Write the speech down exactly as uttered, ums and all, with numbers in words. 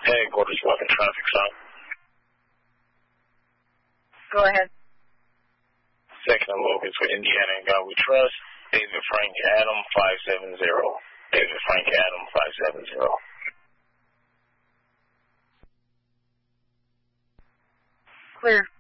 Headquarters, welcome traffic stop. Go ahead. Second and Locust with Indiana and God We Trust. David Frank Adam five seven zero. David Frank Adam five seven zero. Clear.